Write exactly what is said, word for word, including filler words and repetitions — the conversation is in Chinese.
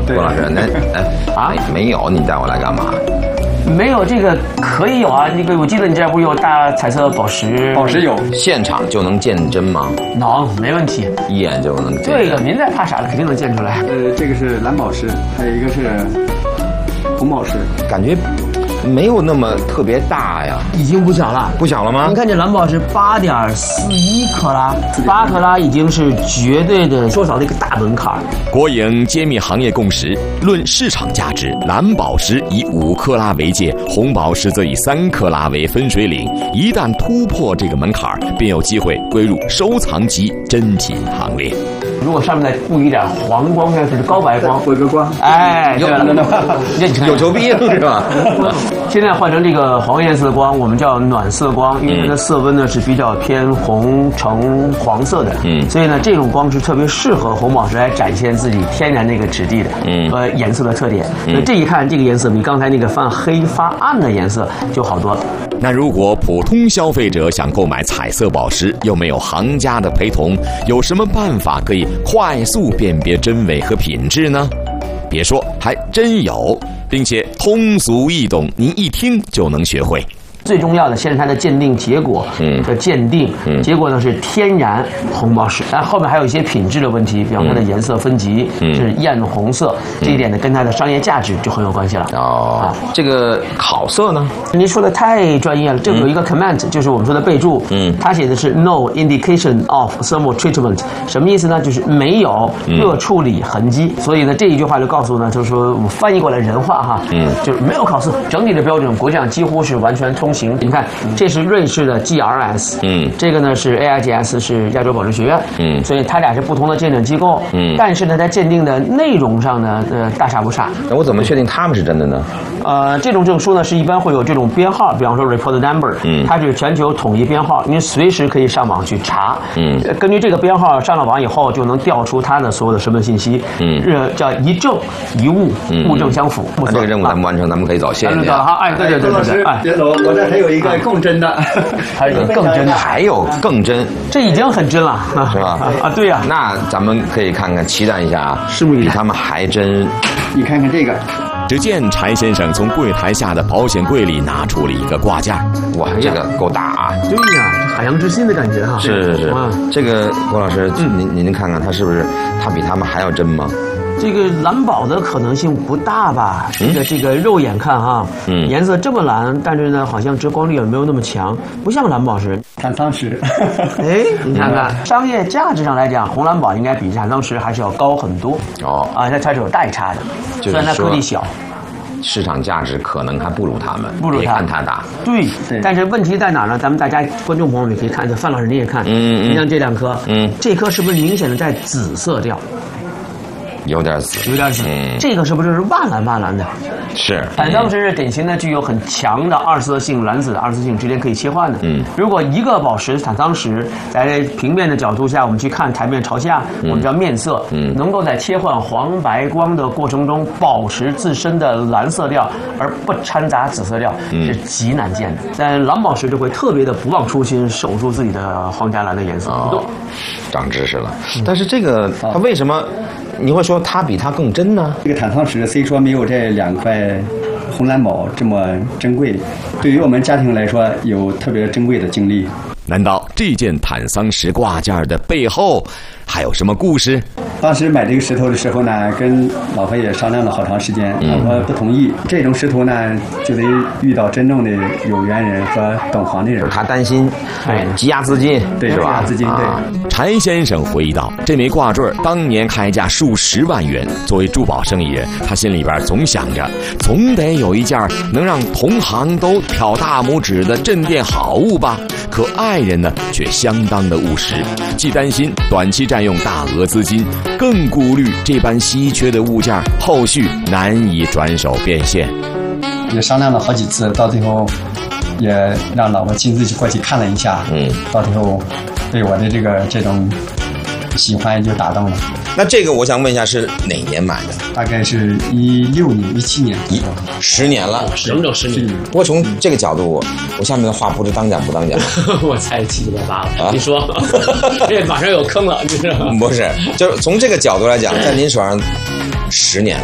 郭老师，那哎啊没有，你带我来干嘛？ 没有这个可以有啊，那个我记得你这儿不是有大彩色宝石？ 宝石有， 现场就能见真吗？ 能，没问题， 一眼就能见。 这个您在怕啥的，肯定能见出来。 呃，这个是蓝宝石，还有一个是红宝石， 感觉没有那么特别大呀， 已经不小了， 不小了吗？ 您看这蓝宝石八点四一克拉，八克拉已经是绝对的说少的一个大门槛。 国营揭秘行业共识，论市场价值，蓝宝石以五克拉为界，红宝石则以三克拉为分水岭。一旦突破这个门槛，便有机会归入收藏级珍品行列。 如果上面再布一点黄光，那是高白光， 回个光， 哎， 有有求必应是吧？ 现在换成这个黄颜色的光，我们叫暖色光，因为它的色温呢是比较偏红橙黄色的，嗯，所以呢这种光是特别适合红宝石来展现自己天然那个质地的，嗯，和颜色的特点。那这一看，这个颜色比刚才那个泛黑发暗的颜色就好多了。 那如果普通消费者想购买彩色宝石，又没有行家的陪同，有什么办法可以快速辨别真伪和品质呢？别说，还真有，并且通俗易懂，您一听就能学会。 最重要的，先是它的鉴定结果的鉴定，嗯、结果呢是天然红宝石，但后面还有一些品质的问题，比方它的颜色分级、嗯、是艳红色，这一点呢跟它的商业价值就很有关系了。 哦，啊、这个烤色呢？ 您说的太专业了，这个有一个 comment，、嗯、就是我们说的备注，嗯，它写的是 no indication of thermal treatment， 什么意思呢？就是没有热处理痕迹。嗯、所以呢这一句话就告诉呢，就是说我们翻译过来人话哈，嗯，就是没有烤色，整体的标准国际上几乎是完全通行。你看，这是瑞士的 G R S， 嗯，这个呢是 A I G S， 是亚洲宝石学院，嗯，所以它俩是不同的鉴定机构，嗯，但是呢，在鉴定的内容上呢，呃，大差不差。 那我怎么确定他们是真的呢？ 呃，这种证书呢是一般会有这种编号，比方说 report number， 嗯，它是全球统一编号，您随时可以上网去查，嗯，根据这个编号上了网以后，就能调出它的所有的身份信息，嗯，呃，叫一证一物，嗯、物证相符。 那这个任务咱们完成，咱们可以走，谢谢你啊。 好，哎，对对对对对，哎， 别走，我这还有一个更真的， 还有一个更真的， 还有更真， 这已经很真了， 是吧？ 啊，对呀。 那咱们可以看看，期待一下啊， 拭目以待， 比他们还真。 你看看这个。 只见柴先生从柜台下的保险柜里拿出了一个挂件， 哇，这个够大啊！ 对呀，海洋之心的感觉哈。 是是是，这个郭老师，嗯、您您看看，它是不是它比他们还要真吗？ 这个蓝宝的可能性不大吧？这个、嗯、这个肉眼看哈，嗯，颜色这么蓝，但是呢，好像遮光率也没有那么强，不像蓝宝石。 坦桑石， 哎，你看看，商业价值上来讲，红蓝宝应该比坦桑石还是要高很多。哦，啊，它它是有代差的，虽然它颗粒小。 市场价值可能还不如他们， 不如他看它大。 对，但是问题在哪呢？咱们大家观众朋友们也可以看一下，范老师你也看，嗯嗯，你像这两颗，嗯，这颗是不是明显的在紫色调？ 有点紫， 有点紫。嗯，这个是不是是万蓝万蓝的？ 是。 坦桑石是典型的具有很强的二色性、蓝紫的二色性之间可以切换的。嗯，如果一个宝石坦桑石在平面的角度下，我们去看台面朝下，嗯、我们叫面色，嗯，能够在切换黄白光的过程中保持自身的蓝色调而不掺杂紫色调，嗯、是极难见的。但蓝宝石就会特别的不忘初心，守住自己的皇家蓝的颜色不动。哦， 长知识了。嗯、但是这个它为什么？你会说它比它更真呢？ 这个坦桑石虽说没有这两块红蓝宝这么珍贵，对于我们家庭来说有特别珍贵的经历。 难道这件坦桑石挂件的背后还有什么故事？ 当时买这个石头的时候呢，跟老婆也商量了好长时间，老婆不同意。这种石头呢，就得遇到真正的有缘人和懂行的人。 他担心，哎，积压资金， 对是吧？积压资金，对。啊、 柴先生回忆道：“这枚挂坠当年开价数十万元，作为珠宝生意人，他心里边总想着，总得有一件能让同行都挑大拇指的镇店好物吧。可爱人呢，却相当的务实，既担心短期占用大额资金，更顾虑这般稀缺的物件后续难以转手变现。 也商量了好几次，到最后也让老婆亲自去过去看了一下，嗯，到最后被我的这个这种喜欢就打动了。 那这个我想问一下，是哪年买的？ 大概是一六年、一七年， 一十年了， 整整十年。 不过从这个角度，我我下面的话不知当讲不当讲。 我猜七七八八了，啊、你说，这马上有坑了，你知道吗？ 不是，就是从这个角度来讲，在您手上十年了。